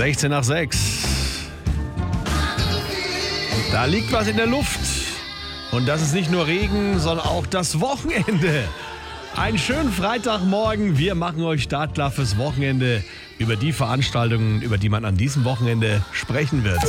16 nach 6. Da liegt was in der Luft. Und das ist nicht nur Regen, sondern auch das Wochenende. Einen schönen Freitagmorgen. Wir machen euch startklar fürs Wochenende über die Veranstaltungen, über die man an diesem Wochenende sprechen wird.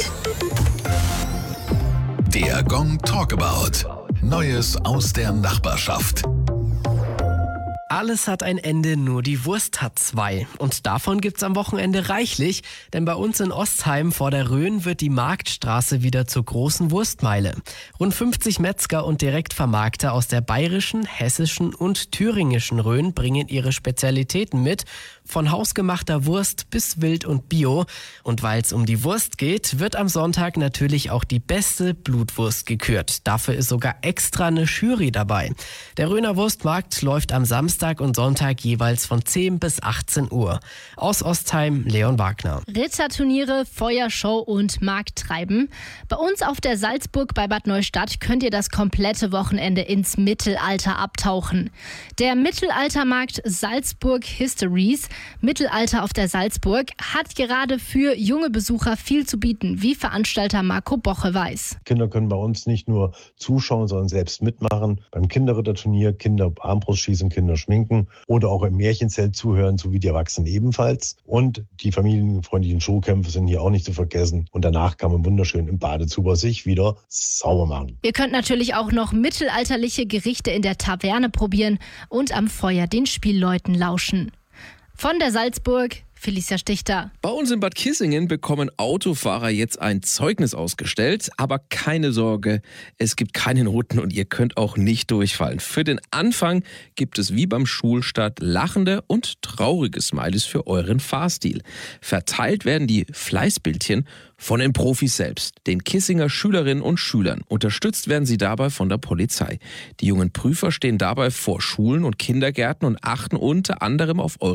Der Gong Talkabout. Neues aus der Nachbarschaft. Alles hat ein Ende, nur die Wurst hat zwei. Und davon gibt's am Wochenende reichlich, denn bei uns in Ostheim vor der Rhön wird die Marktstraße wieder zur großen Wurstmeile. Rund 50 Metzger und Direktvermarkter aus der bayerischen, hessischen und thüringischen Rhön bringen ihre Spezialitäten mit, von hausgemachter Wurst bis Wild und Bio. Und weil es um die Wurst geht, wird am Sonntag natürlich auch die beste Blutwurst gekürt. Dafür ist sogar extra eine Jury dabei. Der Rhöner Wurstmarkt läuft am Samstag und Sonntag jeweils von 10 bis 18 Uhr. Aus Ostheim, Leon Wagner. Ritterturniere, Feuershow und Markttreiben. Bei uns auf der Salzburg bei Bad Neustadt könnt ihr das komplette Wochenende ins Mittelalter abtauchen. Der Mittelaltermarkt Salzburg Histories, Mittelalter auf der Salzburg, hat gerade für junge Besucher viel zu bieten, wie Veranstalter Marco Boche weiß. Kinder können bei uns nicht nur zuschauen, sondern selbst mitmachen. Beim Kinderritterturnier, Kinder Armbrustschießen, Kinder schminken oder auch im Märchenzelt zuhören, sowie die Erwachsenen ebenfalls. Und die familienfreundlichen Showkämpfe sind hier auch nicht zu vergessen. Und danach kann man wunderschön im Badezuber sich wieder sauber machen. Ihr könnt natürlich auch noch mittelalterliche Gerichte in der Taverne probieren und am Feuer den Spielleuten lauschen. Von der Salzburg, Felicia Stichter. Bei uns in Bad Kissingen bekommen Autofahrer jetzt ein Zeugnis ausgestellt. Aber keine Sorge, es gibt keine Noten und ihr könnt auch nicht durchfallen. Für den Anfang gibt es wie beim Schulstart lachende und traurige Smileys für euren Fahrstil. Verteilt werden die Fleißbildchen von den Profis selbst, den Kissinger Schülerinnen und Schülern. Unterstützt werden sie dabei von der Polizei. Die jungen Prüfer stehen dabei vor Schulen und Kindergärten und achten unter anderem auf eure